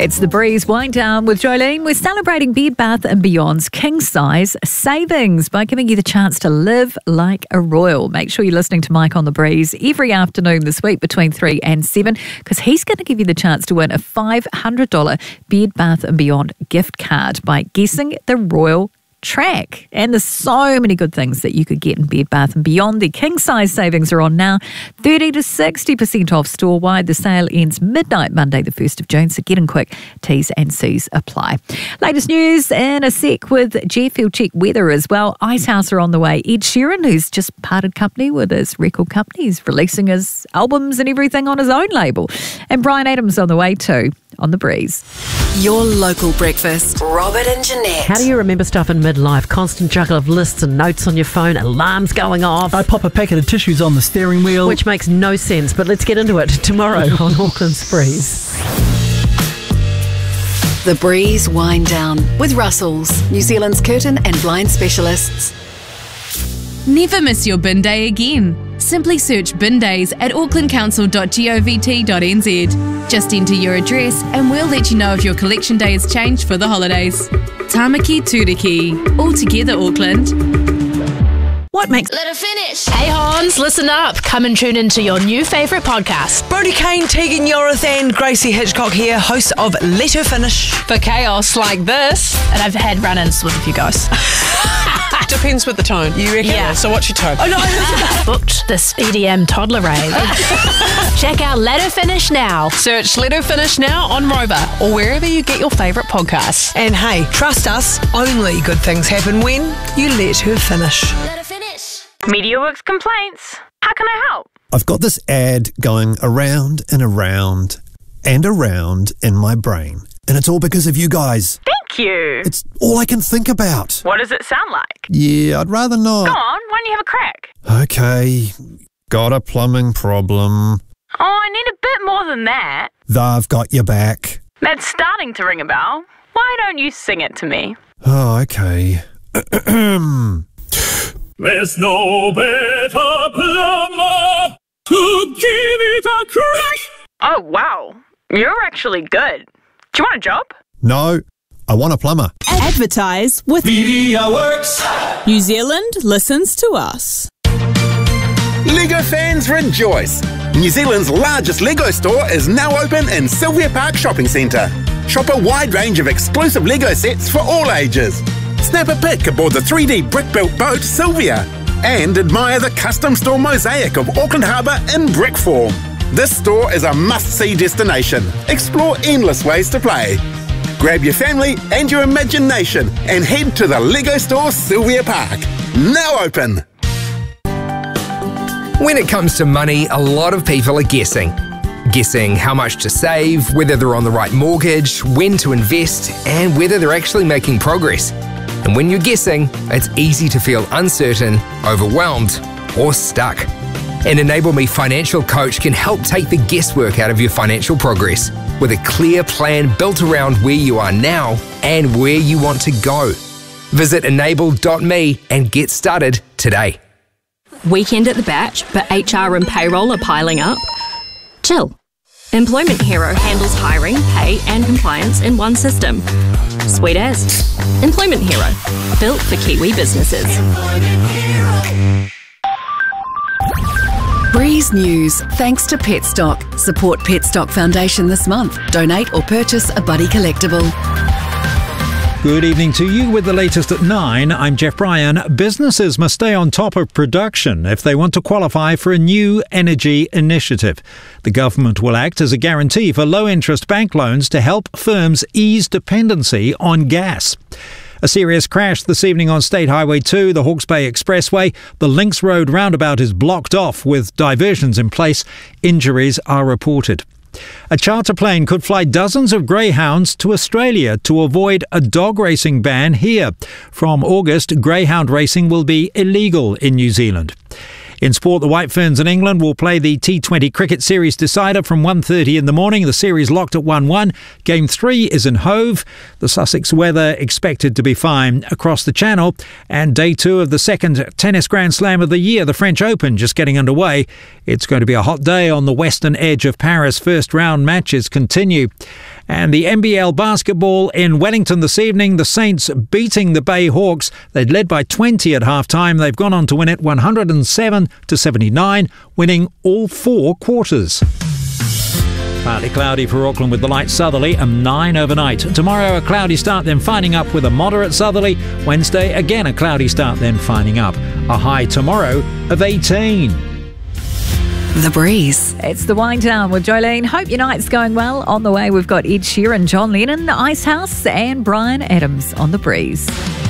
It's the Breeze Wind Down with Jolene. We're celebrating Bed Bath & Beyond's king size savings by giving you the chance to live like a royal. Make sure you're listening to Mike on the Breeze every afternoon this week between 3 and 7 because he's going to give you the chance to win a $500 Bed Bath & Beyond gift card by guessing the royal track. And there's so many good things that you could get in Bed Bath & Beyond. The king size savings are on now, 30 to 60% off store-wide. The sale ends midnight Monday the 1st of June, so get in quick. T's and C's apply. Latest news in a sec with Jeff. He'll check weather as well. Icehouse are on the way. Ed Sheeran, who's just parted company with his record company, he's releasing his albums and everything on his own label. And Brian Adams on the way too, on the Breeze. Your local breakfast. Robert and Jeanette. How do you remember stuff in midlife? Constant juggle of lists and notes on your phone, alarms going off. I pop a packet of tissues on the steering wheel. Which makes no sense, but let's get into it tomorrow on Auckland's Breeze. The Breeze Wind Down with Russell's, New Zealand's curtain and blind specialists. Never miss your bin day again. Simply search bin days at aucklandcouncil.govt.nz. Just enter your address and we'll let you know if your collection day has changed for the holidays. Tamaki Turiki. All together, Auckland. What makes... Let her finish. Hey Hans, listen up. Come and tune into your new favourite podcast. Brodie Kane, Tegan Yorath and Gracie Hitchcock here, hosts of Let Her Finish. For chaos like this. And I've had run-ins with a few guys. Depends with the tone. You reckon? Yeah. So what's your tone? Oh no, booked this EDM toddler rave. Check out Let Her Finish now. Search Let Her Finish now on Rover or wherever you get your favourite podcasts. And hey, trust us, only good things happen when you let her finish. Let her finish. MediaWorks complaints. How can I help? I've got this ad going around and around and around in my brain. And it's all because of you guys. Thank you. It's all I can think about. What does it sound like? Yeah, I'd rather not. Go on, why don't you have a crack? Okay, got a plumbing problem. Oh, I need a bit more than that. They've got your back. That's starting to ring a bell. Why don't you sing it to me? Oh, okay. There's no better plumber to give it a crack. Oh, wow. You're actually good. Do you want a job? No, I want a plumber. Advertise with MediaWorks. New Zealand listens to us. Lego fans rejoice! New Zealand's largest Lego store is now open in Sylvia Park Shopping Centre. Shop a wide range of exclusive Lego sets for all ages. Snap a pic aboard the 3D brick-built boat Sylvia and admire the custom store mosaic of Auckland Harbour in brick form. This store is a must-see destination. Explore endless ways to play. Grab your family and your imagination and head to the Lego store Sylvia Park. Now open! When it comes to money, a lot of people are guessing. Guessing how much to save, whether they're on the right mortgage, when to invest, and whether they're actually making progress. And when you're guessing, it's easy to feel uncertain, overwhelmed, or stuck. An Enable Me financial coach can help take the guesswork out of your financial progress with a clear plan built around where you are now and where you want to go. Visit enable.me and get started today. Weekend at the Batch, but HR and payroll are piling up? Chill. Employment Hero handles hiring, pay and compliance in one system. Sweet as. Employment Hero. Built for Kiwi businesses. Breeze News, thanks to Petstock. Support Petstock Foundation this month. Donate or purchase a Buddy collectible. Good evening to you with the latest at 9. I'm Jeff Bryan. Businesses must stay on top of production if they want to qualify for a new energy initiative. The government will act as a guarantee for low-interest bank loans to help firms ease dependency on gas. A serious crash this evening on State Highway 2, the Hawke's Bay Expressway. The Links Road roundabout is blocked off with diversions in place. Injuries are reported. A charter plane could fly dozens of greyhounds to Australia to avoid a dog racing ban here. From August, greyhound racing will be illegal in New Zealand. In sport, the White Ferns in England will play the T20 Cricket Series decider from 1:30 in the morning. The series locked at 1-1. Game 3 is in Hove. The Sussex weather expected to be fine across the channel. And day 2 of the second tennis Grand Slam of the year, the French Open, just getting underway. It's going to be a hot day on the western edge of Paris. First round matches continue. And the NBL basketball in Wellington this evening, the Saints beating the Bay Hawks. They'd led by 20 at half-time. They've gone on to win it 107-79, winning all 4 quarters. Partly cloudy for Auckland with the light southerly and 9 overnight. Tomorrow a cloudy start, then finding up with a moderate southerly. Wednesday again a cloudy start, then finding up. A high tomorrow of 18. The Breeze. It's the wind down with Jolene. Hope your night's going well. On the way we've got Ed Sheeran, John Lennon, Icehouse and Bryan Adams on The Breeze.